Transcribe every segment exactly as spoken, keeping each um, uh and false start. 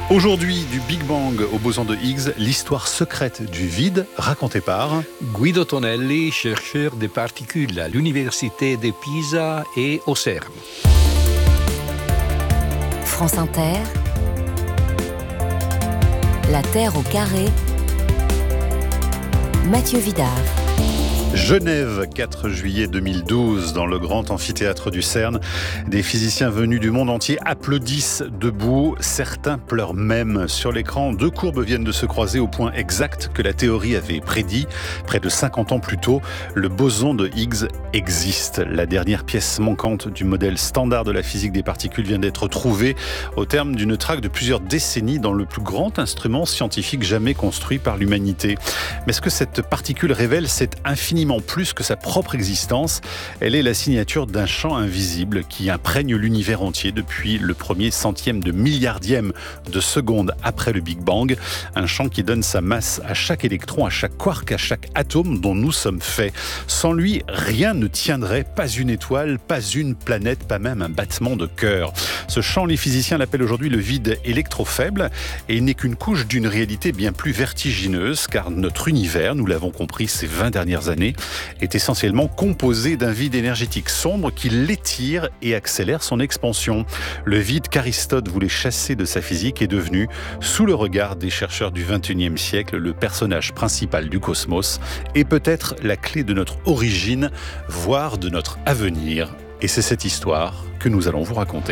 Aujourd'hui, du Big Bang au boson de Higgs, l'histoire secrète du vide racontée par Guido Tonelli, chercheur des particules à l'Université de Pisa et au CERN. France Inter, La Terre au carré, Mathieu Vidard. Genève, quatre juillet deux mille douze, dans le grand amphithéâtre du CERN. Des physiciens venus du monde entier applaudissent debout. Certains pleurent même. Sur l'écran, deux courbes viennent de se croiser au point exact que la théorie avait prédit. Près de cinquante ans plus tôt, le boson de Higgs existe. La dernière pièce manquante du modèle standard de la physique des particules vient d'être trouvée au terme d'une traque de plusieurs décennies dans le plus grand instrument scientifique jamais construit par l'humanité. Mais ce que cette particule révèle, c'est infiniment plus que sa propre existence. Elle est la signature d'un champ invisible qui imprègne l'univers entier depuis le premier centième de milliardième de seconde après le Big Bang. Un champ qui donne sa masse à chaque électron, à chaque quark, à chaque atome dont nous sommes faits. Sans lui, rien ne tiendrait, pas une étoile, pas une planète, pas même un battement de cœur. Ce champ, les physiciens l'appellent aujourd'hui le vide électrofaible, et il n'est qu'une couche d'une réalité bien plus vertigineuse, car notre univers, nous l'avons compris ces vingt dernières années, est essentiellement composé d'un vide énergétique sombre qui l'étire et accélère son expansion. Le vide qu'Aristote voulait chasser de sa physique est devenu, sous le regard des chercheurs du vingt et unième siècle, le personnage principal du cosmos et peut-être la clé de notre origine, voire de notre avenir. Et c'est cette histoire que nous allons vous raconter.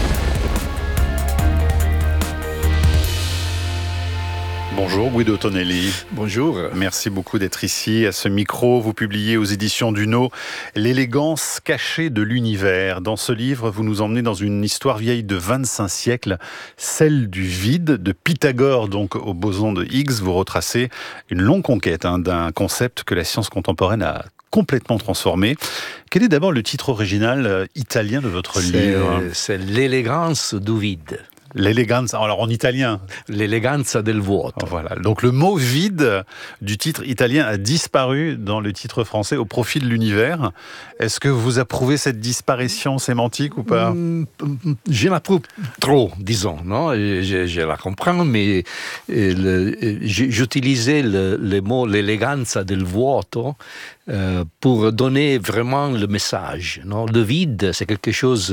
Bonjour Guido Tonelli. Bonjour. Merci beaucoup d'être ici à ce micro. Vous publiez aux éditions Duno L'élégance cachée de l'univers. Dans ce livre, vous nous emmenez dans une histoire vieille de vingt-cinq siècles, celle du vide, de Pythagore donc au boson de Higgs. Vous retracez une longue conquête hein, d'un concept que la science contemporaine a complètement transformé. Quel est d'abord le titre original euh, italien de votre c'est, livre ? C'est l'élégance du vide. L'élégance, alors en italien. L'eleganza del vuoto. Voilà. Donc le mot vide du titre italien a disparu dans le titre français au profit de l'univers. Est-ce que vous approuvez cette disparition sémantique ou pas ? Je l'approuve trop, disons. Non, je, je la comprends, mais le, j'utilisais le, le mot l'eleganza del vuoto euh, pour donner vraiment le message. Non, le vide, c'est quelque chose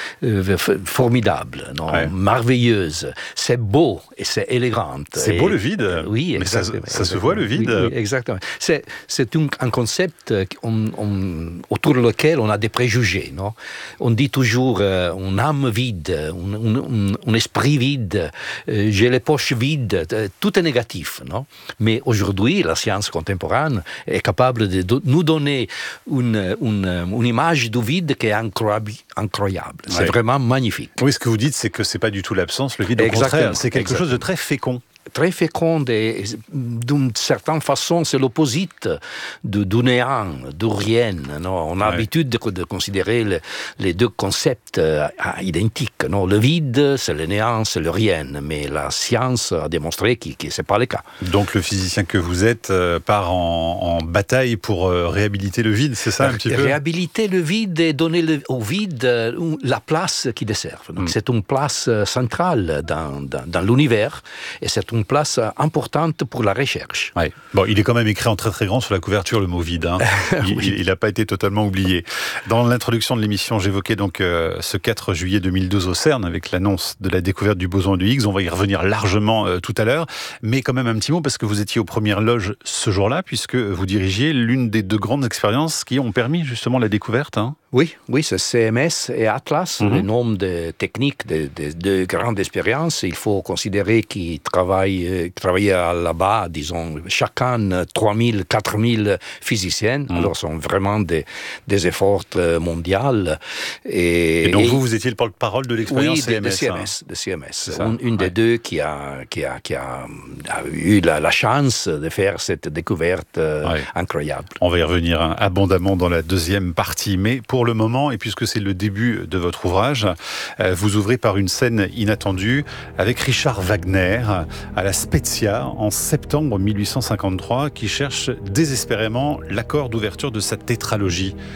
de formidable, non, ouais. merveilleuse. C'est beau et c'est élégant. C'est et, beau le vide. Oui, mais ça, ça se voit le vide. Oui, oui, exactement. C'est, c'est un, un concept on, on, autour lequel on a des préjugés. Non, on dit toujours euh, une âme vide, un, un, un esprit vide, euh, j'ai les poches vides. Tout est négatif. Non, mais aujourd'hui, la science contemporaine est capable de do- nous donner une, une, une image du vide qui est incroyable. incroyable. C'est ouais. vraiment magnifique. Oui, ce que vous dites, c'est que c'est pas du tout l'absence, le vide. Au Exactement. contraire, c'est quelque Exactement. chose de très fécond. Très féconde et d'une certaine façon c'est l'opposite de, du néant, du rien. Non, on a ouais. l'habitude de, de considérer le, les deux concepts euh, identiques. Non, le vide, c'est le néant, c'est le rien. Mais la science a démontré que, que ce n'est pas le cas. Donc le physicien que vous êtes euh, part en, en bataille pour euh, réhabiliter le vide, c'est ça un petit peu ? Réhabiliter le vide et donner le, au vide euh, la place qu'il dessert. Donc mm. c'est une place centrale dans, dans, dans l'univers et c'est une place importante pour la recherche. Ouais. Bon, il est quand même écrit en très très grand sur la couverture le mot vide. Hein. Il n'a oui. pas été totalement oublié. Dans l'introduction de l'émission, j'évoquais donc euh, ce quatre juillet deux mille douze au CERN avec l'annonce de la découverte du boson de Higgs. On va y revenir largement euh, tout à l'heure, mais quand même un petit mot parce que vous étiez aux premières loges ce jour-là puisque vous dirigiez l'une des deux grandes expériences qui ont permis justement la découverte. Hein. Oui, oui, c'est C M S et Atlas, mm-hmm. le nom de techniques de, de, de grandes expériences. Il faut considérer qu'ils travaillent, travaillent là-bas, disons, chacun trois mille, quatre mille physiciens. Mm. Alors, ce sont vraiment des, des efforts mondiaux. Et, et donc, et, vous, vous étiez le porte-parole de l'expérience oui, C M S. Oui, de C M S. Hein. De C M S. Une, une ouais. des deux qui a, qui a, qui a, a eu la, la chance de faire cette découverte ouais. incroyable. On va y revenir hein, abondamment dans la deuxième partie, mais pour le moment, et puisque c'est le début de votre ouvrage, euh, vous ouvrez par une scène inattendue avec Richard Wagner à la Spezia en septembre mille huit cent cinquante-trois, qui cherche désespérément l'accord d'ouverture de sa tétralogie.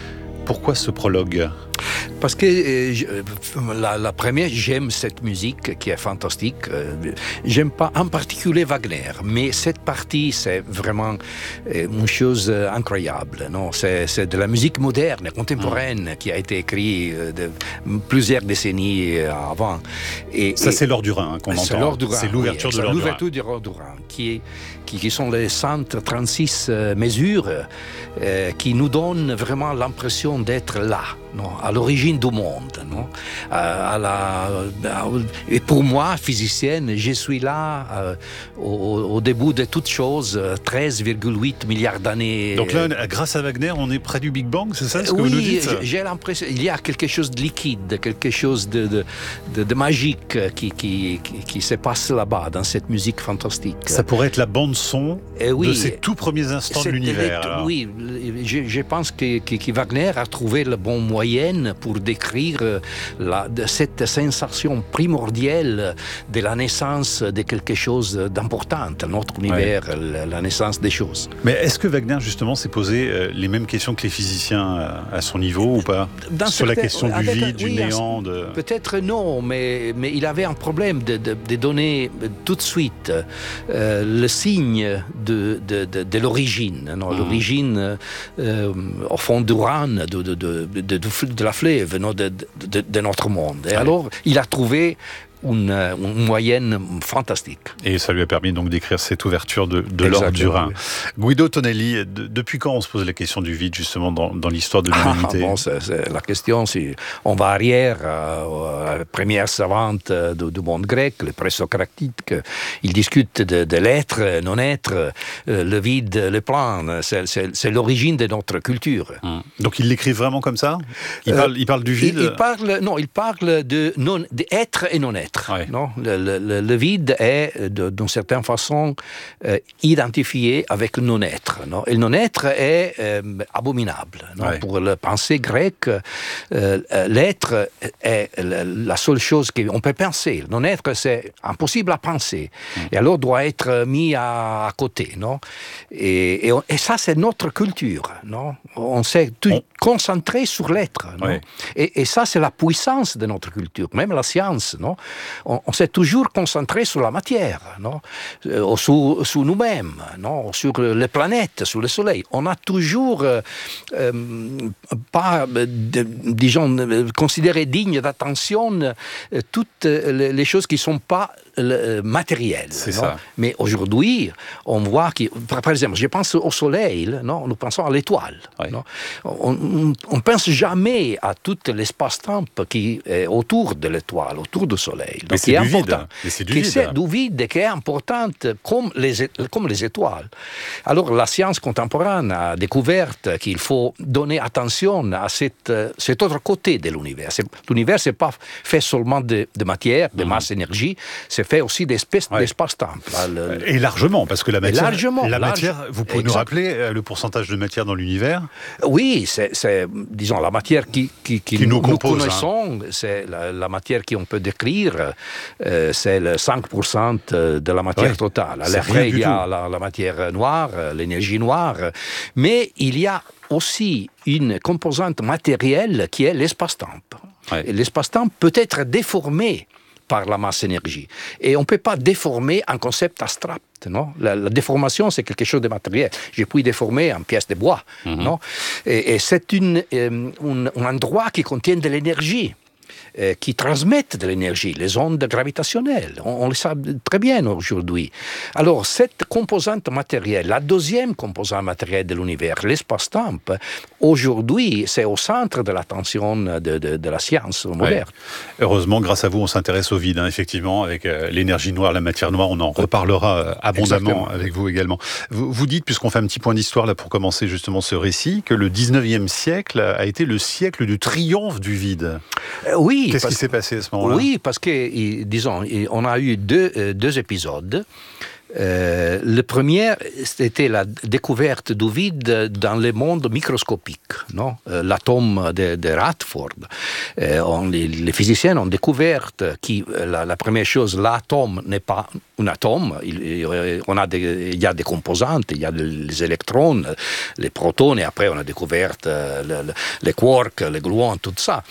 pourquoi ce prologue ? Parce que euh, la, la première, j'aime cette musique qui est fantastique. Euh, j'aime pas en particulier Wagner, mais cette partie, c'est vraiment euh, une chose incroyable. Non, c'est, c'est de la musique moderne, contemporaine, mmh. qui a été écrite euh, de plusieurs décennies avant. Et, Ça, et, c'est l'Or du Rhin hein, qu'on c'est entend. L'Or du Rhin, c'est l'ouverture oui, de l'Or du Rhin. L'ouverture du Rhin, du Rhin qui, est, qui, qui sont les cent trente-six euh, mesures euh, qui nous donnent vraiment l'impression d'être là. Non, à l'origine du monde. Non? À, à la, à, et pour moi, physicienne, je suis là euh, au, au début de toutes choses, treize virgule huit milliards d'années. Donc là, grâce à Wagner, on est près du Big Bang, c'est ça ce que oui, vous nous dites ? j'ai l'impression qu'il y a quelque chose de liquide, quelque chose de, de, de, de magique qui, qui, qui, qui se passe là-bas, dans cette musique fantastique. Ça pourrait être la bande-son et oui, de ces tout premiers instants de l'univers. Les, oui, je, je pense que, que, que Wagner a trouvé le bon moyen pour décrire la, cette sensation primordiale de la naissance de quelque chose d'important, notre univers, ouais. la, la naissance des choses. Mais est-ce que Wagner, justement, s'est posé euh, les mêmes questions que les physiciens à, à son niveau ou pas ? Dans Sur la question du avec, vide, oui, du néant de... Peut-être non, mais, mais il avait un problème de, de, de donner tout de suite euh, le signe de, de, de, de l'origine, non, mmh. l'origine euh, au fond du Rhin, de, de, de, de, de de la fleuve non, de, de, de notre monde. Et ouais. alors, il a trouvé une, une moyenne fantastique. Et ça lui a permis donc d'écrire cette ouverture de, de l'Or du Rhin. Oui. Guido Tonelli, de, depuis quand on se pose la question du vide justement dans, dans l'histoire de l'humanité ? ah, bon, c'est, c'est la question, c'est, on va arrière à, à la première savante du, du monde grec, les présocratiques. Ils discutent de, de l'être, non-être, le vide, le plan. C'est, c'est, c'est l'origine de notre culture. Hum. Donc il l'écrit vraiment comme ça ? Il parle, euh, il parle du vide ? il, il parle, Non, il parle de, non, d'être et non-être. Ouais. Non, le, le, le vide est, de, d'une certaine façon, euh, identifié avec le non-être. Non? Et le non-être est euh, abominable. Non? Ouais. Pour la pensée grecque, euh, l'être est la seule chose qu'on peut penser. Le non-être, c'est impossible à penser. Mm. Et alors, doit être mis à, à côté. Non? Et, et, et ça, c'est notre culture. Non? On s'est tout on... concentré sur l'être. Ouais. Et, et ça, c'est la puissance de notre culture. Même la science, non? On, on s'est toujours concentré sur la matière, non? euh, sur, sur nous-mêmes, non? Sur les planètes, sur le soleil. On a toujours euh, euh, pas, de, disons, considéré dignes d'attention euh, toutes les, les choses qui ne sont pas euh, matérielles. C'est non? ça. Mais aujourd'hui, on voit que, par exemple, je pense au soleil, non? Nous pensons à l'étoile. Oui. Non? On ne pense jamais à tout l'espace-temps qui est autour de l'étoile, autour du soleil. Mais c'est, est du vide. Mais c'est du qui vide. C'est du vide, qui est importante comme les, comme les étoiles. Alors la science contemporaine a découvert qu'il faut donner attention à cette, cet autre côté de l'univers. C'est, l'univers, ce n'est pas fait seulement de, de matière, de mmh. masse, énergie, c'est fait aussi d'espèce, ouais. d'espace-temps. Le... Et largement, parce que la matière, largement, la large... matière vous pouvez exact. Nous rappeler le pourcentage de matière dans l'univers ? Oui, c'est, c'est disons, la matière qui, qui, qui, qui nous, nous compose, connaissons, hein. C'est la, la matière qu'on peut décrire, euh, c'est le cinq pour cent de la matière ouais, totale. Après, il y a la, la matière noire, l'énergie noire, mais il y a aussi une composante matérielle qui est l'espace-temps. Ouais. Et l'espace-temps peut être déformé par la masse-énergie. Et on ne peut pas déformer un concept abstrait. Non? La, la déformation, c'est quelque chose de matériel. J'ai pu déformer une pièce de bois. Mm-hmm. Non? Et, et c'est une, euh, un, un endroit qui contient de l'énergie. Euh, qui transmettent de l'énergie, les ondes gravitationnelles. On, on le sait très bien aujourd'hui. Alors, cette composante matérielle, la deuxième composante matérielle de l'univers, l'espace-temps, aujourd'hui, c'est au centre de l'attention de, de, de la science moderne. Ouais. Heureusement, grâce à vous, on s'intéresse au vide, hein, effectivement, avec euh, l'énergie noire, la matière noire, on en reparlera euh, abondamment Exactement. Avec vous également. Vous, vous dites, puisqu'on fait un petit point d'histoire là pour commencer justement ce récit, que le dix-neuvième siècle a été le siècle du triomphe du vide. Euh, oui, Qu'est-ce parce, qui s'est passé à ce moment-là ? Oui, parce que, disons, on a eu deux, euh, deux épisodes. Euh, le premier, c'était la découverte du vide dans le monde microscopique, non? Euh, l'atome de, de Rutherford. Euh, on, les, les physiciens ont découvert que la, la première chose, l'atome n'est pas un atome, il, on a des, il y a des composantes, il y a les électrons, les protons, et après on a découvert le, le, les quarks, les gluons, tout ça.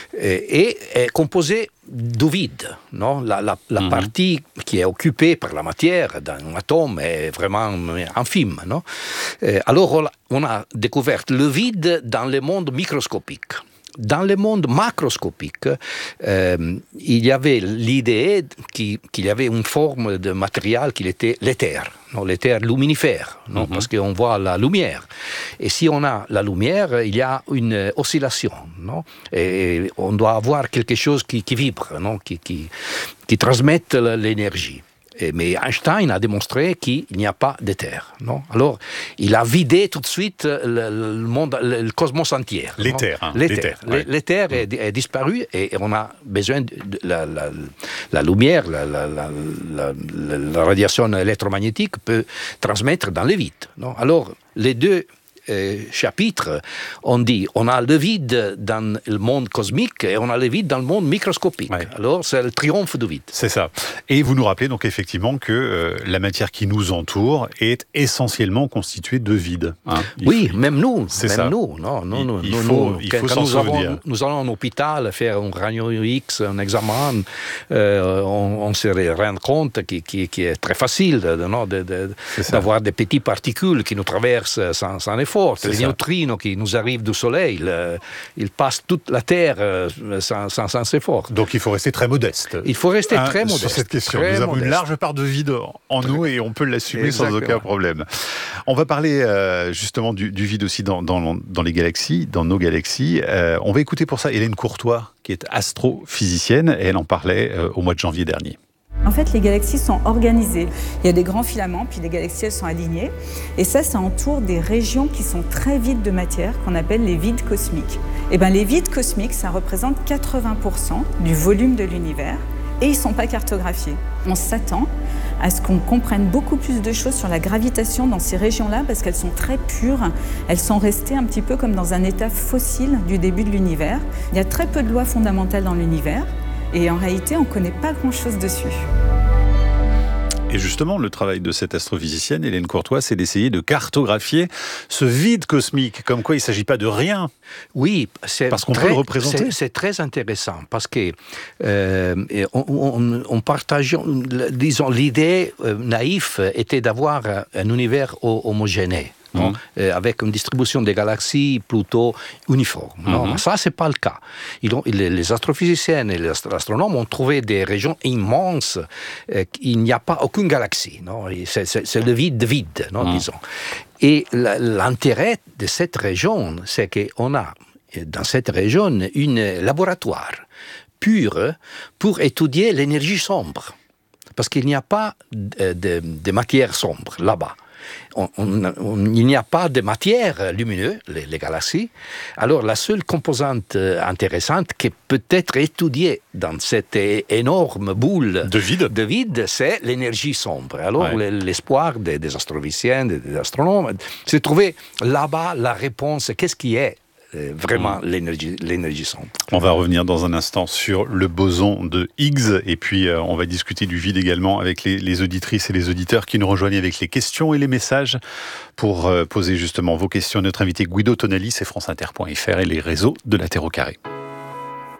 Et est composé du vide. Non? La, la, la mm-hmm. partie qui est occupée par la matière dans un atome est vraiment infime. Non? Alors on a découvert le vide dans le monde microscopique. Dans le monde macroscopique, euh, il y avait l'idée qu'il, qu'il y avait une forme de matériel qui était l'éther, non, l'éther luminifère, non, mm-hmm. parce qu'on voit la lumière. Et si on a la lumière, il y a une oscillation, non, et on doit avoir quelque chose qui, qui vibre, non, qui, qui, qui transmette l'énergie. Mais Einstein a démontré qu'il n'y a pas d'éther. Non? Alors, il a vidé tout de suite le, le monde, le, le cosmos entier. L'éther. Hein, l'éther. L'éther, ouais. l'éther est, est disparu et on a besoin de la, la, la lumière, la, la, la, la, la radiation électromagnétique peut transmettre dans le vide. Non? Alors, les deux Euh, chapitre, on dit on a le vide dans le monde cosmique et on a le vide dans le monde microscopique. Ouais. Alors, c'est le triomphe du vide. C'est ça. Et vous nous rappelez donc effectivement que euh, la matière qui nous entoure est essentiellement constituée de vide. Hein. Oui, faut... même nous. C'est même ça. Nous, non, non, il, nous, il nous, faut, nous, il quand, faut quand s'en nous souvenir. Avons, nous allons en hôpital faire un rayon X, un examen, euh, on, on se rend compte qu'il, qu'il, qu'il est très facile de, de, de, de, d'avoir des petites particules qui nous traversent sans, sans effort. C'est les ça. Neutrinos qui nous arrivent du Soleil, le, ils passent toute la Terre euh, sans, sans, sans effort. Donc il faut rester très modeste. Il faut rester hein, très modeste. Sur cette question, très nous avons modeste. Une large part de vide en nous et on peut l'assumer Exactement. Sans aucun problème. On va parler euh, justement du, du vide aussi dans, dans, dans les galaxies, dans nos galaxies. Euh, on va écouter pour ça Hélène Courtois, qui est astrophysicienne, et elle en parlait euh, au mois de janvier dernier. En fait, les galaxies sont organisées. Il y a des grands filaments, puis les galaxies elles sont alignées. Et ça, ça entoure des régions qui sont très vides de matière, qu'on appelle les vides cosmiques. Et bien, les vides cosmiques, ça représente quatre-vingts pour cent du volume de l'univers, et ils ne sont pas cartographiés. On s'attend à ce qu'on comprenne beaucoup plus de choses sur la gravitation dans ces régions-là, parce qu'elles sont très pures. Elles sont restées un petit peu comme dans un état fossile du début de l'univers. Il y a très peu de lois fondamentales dans l'univers. Et en réalité, on ne connaît pas grand-chose dessus. Et justement, le travail de cette astrophysicienne, Hélène Courtois, c'est d'essayer de cartographier ce vide cosmique, comme quoi il ne s'agit pas de rien. Oui, c'est parce qu'on très, peut le représenter. C'est, c'est très intéressant, parce que euh, on, on, on partage, disons, l'idée euh, naïve était d'avoir un univers homogène. Non? Mmh. Euh, avec une distribution des galaxies plutôt uniforme. Non? Mmh. Ça, ce n'est pas le cas. Ils ont, les astrophysiciens et les astronomes ont trouvé des régions immenses. Euh, il n'y a pas aucune galaxie. Non? C'est, c'est, c'est le vide vide, non, mmh. disons. Et l'intérêt de cette région, c'est qu'on a dans cette région un laboratoire pur pour étudier l'énergie sombre. Parce qu'il n'y a pas de, de, de matière sombre là-bas. On, on, on, il n'y a pas de matière lumineuse, les, les galaxies. Alors, la seule composante intéressante qui peut être étudiée dans cette énorme boule de vide, de vide c'est l'énergie sombre. Alors, ouais. l'espoir des, des astrophysiciens, des, des astronomes, c'est de trouver là-bas la réponse. Qu'est-ce qui est vraiment mmh. l'énergie, l'énergie sombre. On va revenir dans un instant sur le boson de Higgs et puis euh, on va discuter du vide également avec les, les auditrices et les auditeurs qui nous rejoignent avec les questions et les messages pour euh, poser justement vos questions à notre invité Guido Tonelli, c'est franceinter point f r et les réseaux de la Terre au carré.